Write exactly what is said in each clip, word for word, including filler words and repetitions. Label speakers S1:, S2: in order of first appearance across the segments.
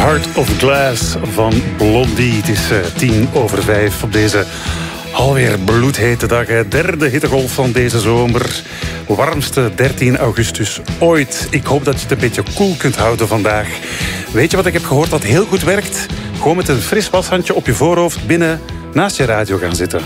S1: Heart of Glass van Blondie. Het is uh, tien over vijf op deze alweer bloedhete dag. Hè. Derde hittegolf van deze zomer. Warmste dertien augustus ooit. Ik hoop dat je het een beetje koel kunt houden vandaag. Weet je wat ik heb gehoord dat heel goed werkt? Gewoon met een fris washandje op je voorhoofd binnen naast je radio gaan zitten.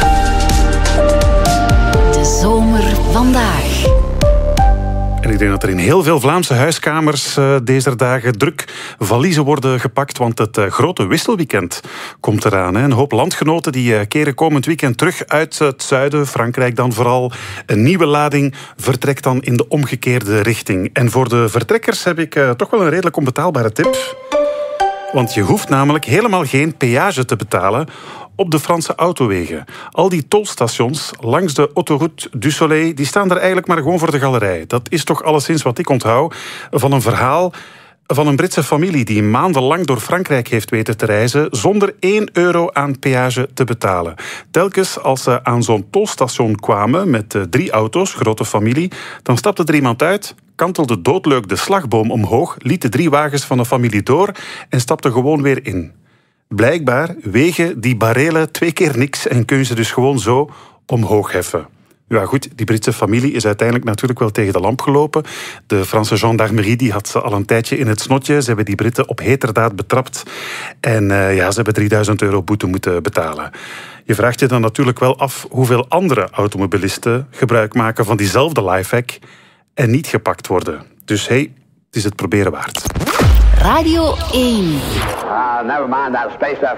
S2: De zomer vandaag.
S1: En ik denk dat er in heel veel Vlaamse huiskamers uh, deze dagen druk valiezen worden gepakt, want het uh, grote wisselweekend komt eraan. Hè. Een hoop landgenoten die uh, keren komend weekend terug uit het zuiden, Frankrijk dan vooral. Een nieuwe lading vertrekt dan in de omgekeerde richting. En voor de vertrekkers heb ik uh, toch wel een redelijk onbetaalbare tip. Want je hoeft namelijk helemaal geen peage te betalen op de Franse autowegen. Al die tolstations langs de Autoroute du Soleil, die staan er eigenlijk maar gewoon voor de galerij. Dat is toch alleszins wat ik onthoud van een verhaal van een Britse familie die maandenlang door Frankrijk heeft weten te reizen zonder één euro aan peage te betalen. Telkens als ze aan zo'n tolstation kwamen met uh, drie auto's, grote familie, dan stapte er iemand uit, kantelde doodleuk de slagboom omhoog, liet de drie wagens van de familie door en stapte gewoon weer in. Blijkbaar wegen die barelen twee keer niks en kun je ze dus gewoon zo omhoog heffen. Ja goed, die Britse familie is uiteindelijk natuurlijk wel tegen de lamp gelopen. De Franse gendarmerie die had ze al een tijdje in het snotje. Ze hebben die Britten op heterdaad betrapt. En uh, ja, ze hebben drieduizend euro boete moeten betalen. Je vraagt je dan natuurlijk wel af hoeveel andere automobilisten gebruik maken van diezelfde lifehack en niet gepakt worden. Dus hey, het is het proberen waard.
S2: Radio één.
S3: Ah, never mind that space stuff.